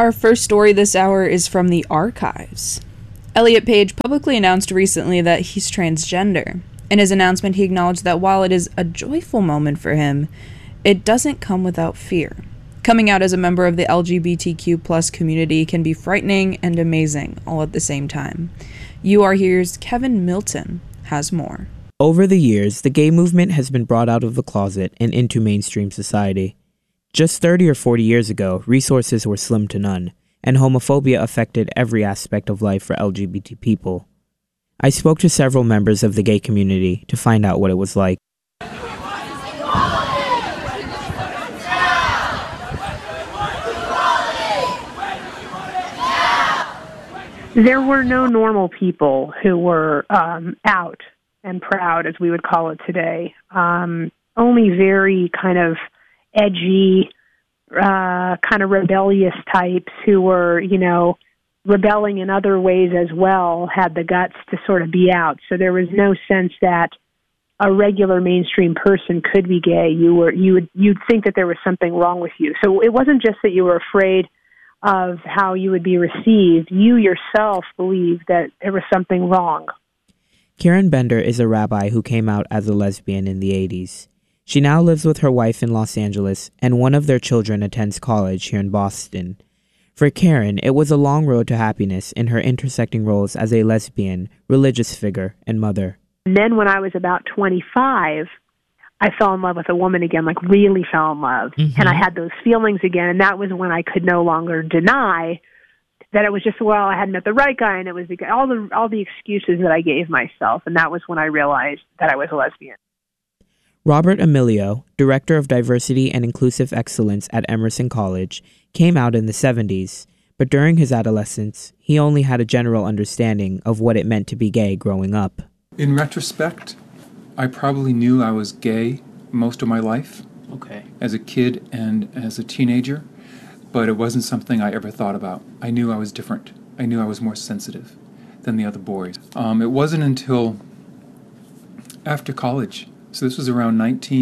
Our first story this hour is from the archives. Elliot Page publicly announced recently that he's transgender. In his announcement, he acknowledged that while it is a joyful moment for him, it doesn't come without fear. Coming out as a member of the LGBTQ+ community can be frightening and amazing all at the same time. You Are Here's Kevin Milton has more. Over the years, the gay movement has been brought out of the closet and into mainstream society. Just 30 or 40 years ago, resources were slim to none, and homophobia affected every aspect of life for LGBT people. I spoke to several members of the gay community to find out what it was like. There were no normal people who were out and proud, as we would call it today. Only very kind of edgy, kind of rebellious types who were, rebelling in other ways as well, had the guts to sort of be out. So there was no sense that a regular mainstream person could be gay. You'd think that there was something wrong with you. So it wasn't just that you were afraid of how you would be received. You yourself believed that there was something wrong. Karen Bender is a rabbi who came out as a lesbian in the 80s. She now lives with her wife in Los Angeles, and one of their children attends college here in Boston. For Karen, it was a long road to happiness in her intersecting roles as a lesbian, religious figure, and mother. And then when I was about 25, I fell in love with a woman again, like really fell in love. Mm-hmm. And I had those feelings again, and that was when I could no longer deny that it was just, well, I hadn't met the right guy, and it was all the excuses that I gave myself, and that was when I realized that I was a lesbian. Robert Emilio, Director of Diversity and Inclusive Excellence at Emerson College, came out in the 70s, but during his adolescence, he only had a general understanding of what it meant to be gay growing up. In retrospect, I probably knew I was gay most of my life, as a kid and as a teenager, but it wasn't something I ever thought about. I knew I was different. I knew I was more sensitive than the other boys. It wasn't until after college, so this was around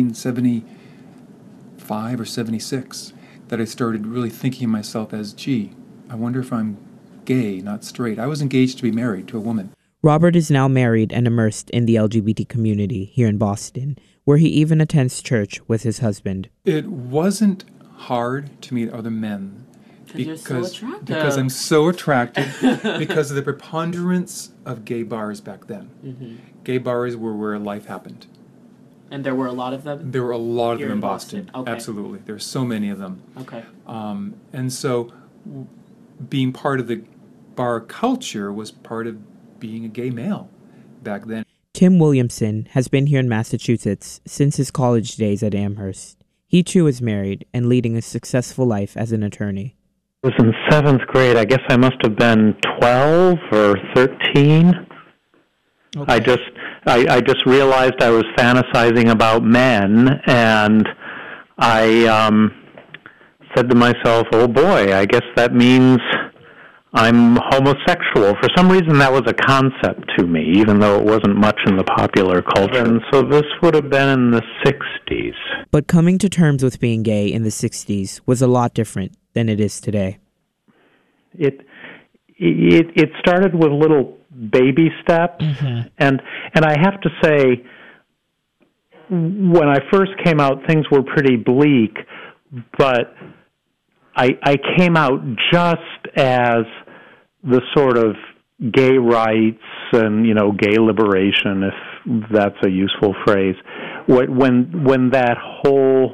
1975 or 76, that I started really thinking of myself as, I wonder if I'm gay, not straight. I was engaged to be married to a woman. Robert is now married and immersed in the LGBT community here in Boston, where he even attends church with his husband. It wasn't hard to meet other men because I'm so attractive because of the preponderance of gay bars back then. Mm-hmm. Gay bars were where life happened. And there were a lot of them? There were a lot of them in Boston. Okay. Absolutely. There were so many of them. Okay. And so being part of the bar culture was part of being a gay male back then. Tim Williamson has been here in Massachusetts since his college days at Amherst. He too is married and leading a successful life as an attorney. I was in 7th grade. I guess I must have been 12 or 13. Okay. I just realized I was fantasizing about men, and I said to myself, oh boy, I guess that means I'm homosexual. For some reason, that was a concept to me, even though it wasn't much in the popular culture. And so this would have been in the 60s. But coming to terms with being gay in the 60s was a lot different than it is today. It started with little baby steps, mm-hmm. and I have to say, when I first came out, things were pretty bleak, but I came out just as the sort of gay rights and, gay liberation, if that's a useful phrase, when that whole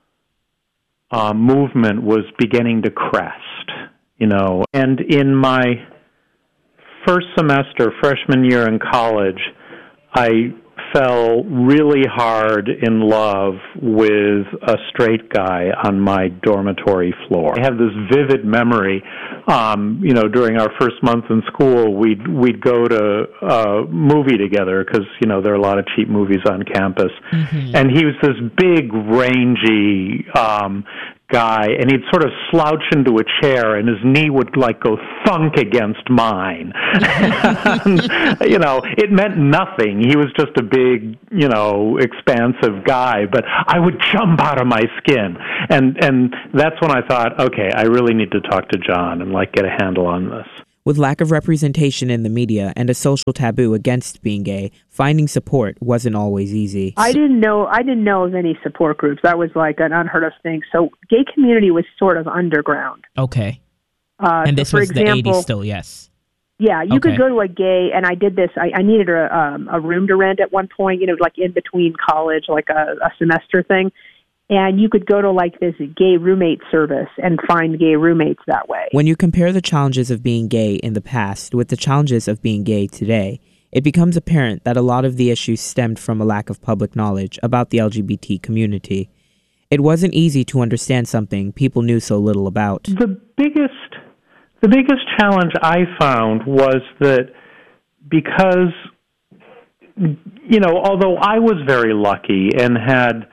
movement was beginning to crest, And in my first semester, freshman year in college, I fell really hard in love with a straight guy on my dormitory floor. I have this vivid memory, during our first month in school, we'd go to a movie together because, there are a lot of cheap movies on campus. Mm-hmm. And he was this big, rangy guy, and he'd sort of slouch into a chair, and his knee would like go thunk against mine. And, it meant nothing. He was just a big, expansive guy, but I would jump out of my skin. And that's when I thought, okay, I really need to talk to John and get a handle on this. With lack of representation in the media and a social taboo against being gay, finding support wasn't always easy. I didn't know of any support groups. That was like an unheard of thing. So gay community was sort of underground. Okay. And this was the 80s still, yes. Yeah, you could go to a gay, and I did this. I needed a room to rent at one point, in between college, like a semester thing. And you could go to this gay roommate service and find gay roommates that way. When you compare the challenges of being gay in the past with the challenges of being gay today, it becomes apparent that a lot of the issues stemmed from a lack of public knowledge about the LGBT community. It wasn't easy to understand something people knew so little about. The biggest challenge I found was that because, although I was very lucky and had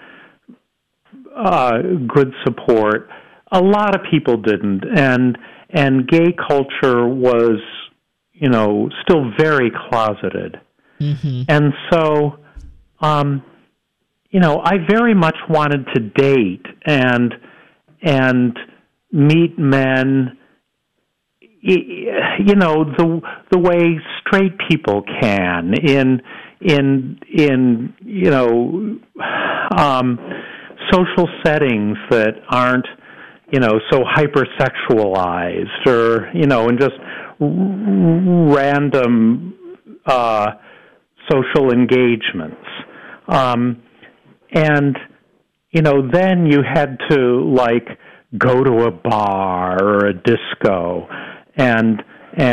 good support, a lot of people didn't, and gay culture was, still very closeted, and so, I very much wanted to date and meet men, the way straight people can in social settings that aren't, so hypersexualized or, and just random social engagements. And, then you had to, go to a bar or a disco and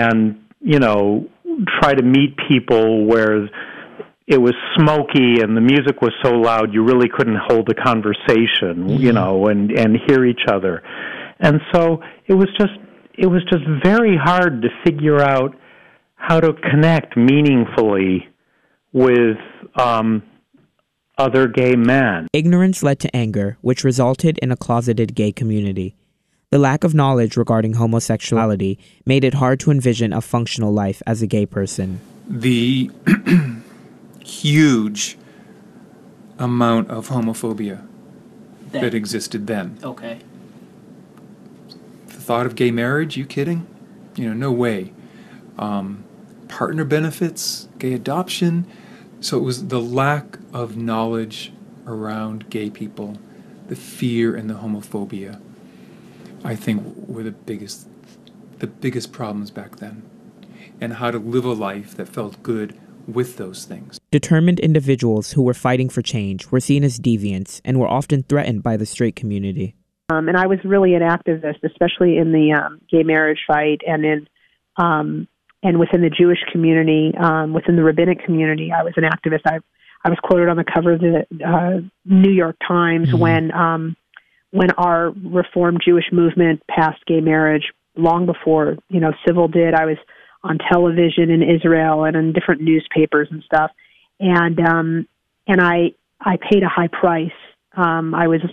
try to meet people where it was smoky and the music was so loud you really couldn't hold a conversation, and hear each other. And so it was just very hard to figure out how to connect meaningfully with other gay men. Ignorance led to anger, which resulted in a closeted gay community. The lack of knowledge regarding homosexuality made it hard to envision a functional life as a gay person. The huge amount of homophobia that existed then. Okay. The thought of gay marriage, you kidding? No way. Partner benefits, gay adoption. So it was the lack of knowledge around gay people, the fear and the homophobia, I think were the biggest problems back then. And how to live a life that felt good with those things. Determined individuals who were fighting for change were seen as deviants and were often threatened by the straight community. And I was really an activist, especially in the gay marriage fight and within the Jewish community, within the rabbinic community. I was an activist. I was quoted on the cover of the New York Times when our Reform Jewish movement passed gay marriage long before, Civil did. I was on television in Israel and in different newspapers and stuff. And I paid a high price. I was,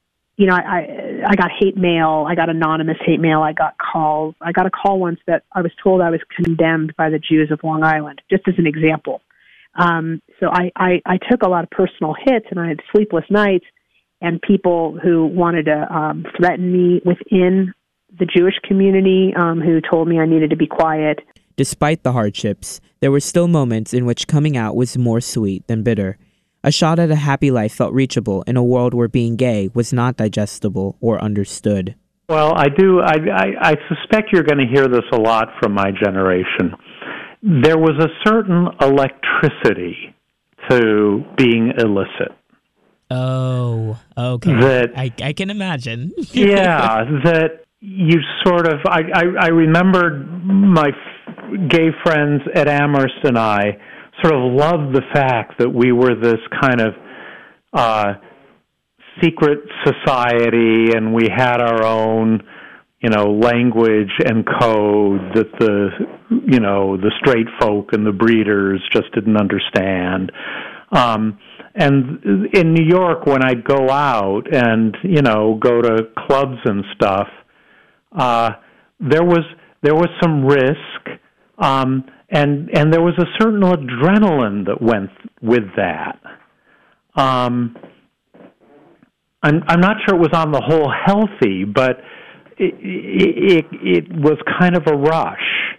I got hate mail. I got anonymous hate mail. I got calls. I got a call once that I was told I was condemned by the Jews of Long Island, just as an example. So I took a lot of personal hits, and I had sleepless nights, and people who wanted to threaten me within the Jewish community who told me I needed to be quiet. Despite the hardships, there were still moments in which coming out was more sweet than bitter. A shot at a happy life felt reachable in a world where being gay was not digestible or understood. Well, I suspect you're going to hear this a lot from my generation. There was a certain electricity to being illicit. Oh, okay. That, I can imagine. Yeah, that you sort of, I remembered my gay friends at Amherst and I sort of loved the fact that we were this kind of secret society, and we had our own, language and code that the straight folk and the breeders just didn't understand. and in New York, when I'd go out and, go to clubs and stuff, there was some risk, and there was a certain adrenaline that went with that. I'm not sure it was on the whole healthy, but it was kind of a rush.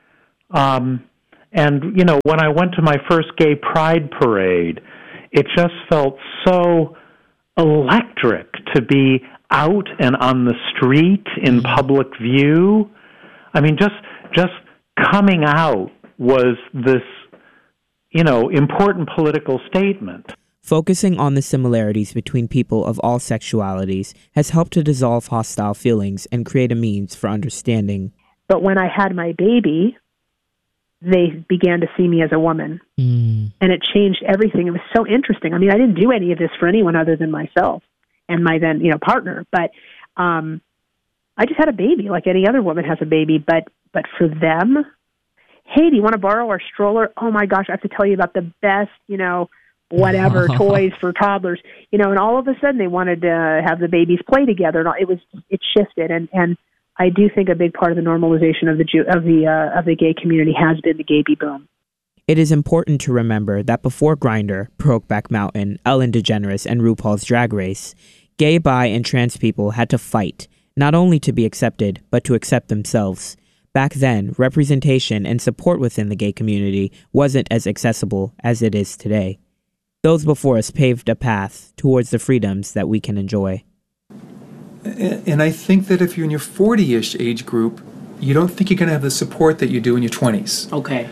And, when I went to my first gay pride parade, it just felt so electric to be out and on the street in public view. I mean, just coming out was this, important political statement. Focusing on the similarities between people of all sexualities has helped to dissolve hostile feelings and create a means for understanding. But when I had my baby, they began to see me as a woman. And it changed everything. It was so interesting. I mean, I didn't do any of this for anyone other than myself and my then, partner. But I just had a baby like any other woman has a baby. But for them, hey, do you want to borrow our stroller? Oh, my gosh, I have to tell you about the best, whatever toys for toddlers, and all of a sudden they wanted to have the babies play together. And it shifted. And I do think a big part of the normalization of the gay community has been the baby boom. It is important to remember that before Grindr, Brokeback Mountain, Ellen DeGeneres, and RuPaul's Drag Race, gay, bi, and trans people had to fight, not only to be accepted, but to accept themselves. Back then, representation and support within the gay community wasn't as accessible as it is today. Those before us paved a path towards the freedoms that we can enjoy. And I think that if you're in your 40-ish age group, you don't think you're going to have the support that you do in your 20s. Okay.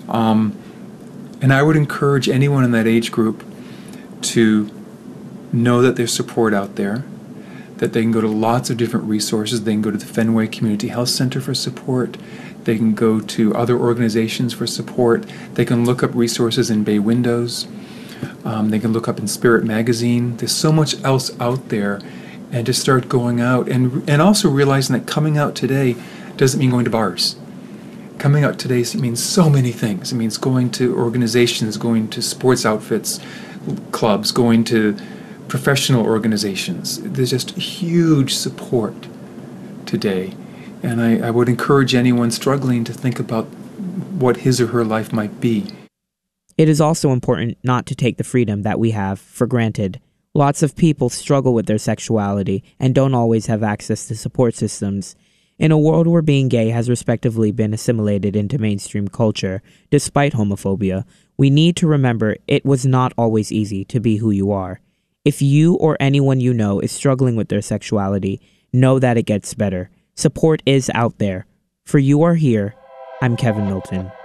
And I would encourage anyone in that age group to know that there's support out there, that they can go to lots of different resources. They can go to the Fenway Community Health Center for support. They can go to other organizations for support. They can look up resources in Bay Windows. They can look up in Spirit Magazine. There's so much else out there. And to start going out and also realizing that coming out today doesn't mean going to bars. Coming out today means so many things. It means going to organizations, going to sports outfits, clubs, going to professional organizations. There's just huge support today. And I would encourage anyone struggling to think about what his or her life might be. It is also important not to take the freedom that we have for granted. Lots of people struggle with their sexuality and don't always have access to support systems. In a world where being gay has respectively been assimilated into mainstream culture, despite homophobia, we need to remember it was not always easy to be who you are. If you or anyone you know is struggling with their sexuality, know that it gets better. Support is out there. For You Are Here, I'm Kevin Milton.